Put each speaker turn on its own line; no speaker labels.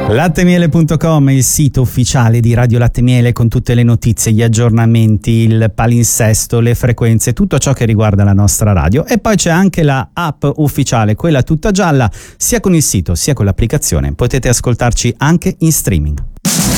Lattemiele.com è il sito ufficiale di Radio Latte Miele con tutte le notizie, gli aggiornamenti, il palinsesto, le frequenze, tutto ciò che riguarda la nostra radio. E poi c'è anche la app ufficiale, quella tutta gialla, sia con il sito sia con l'applicazione. Potete ascoltarci anche in streaming.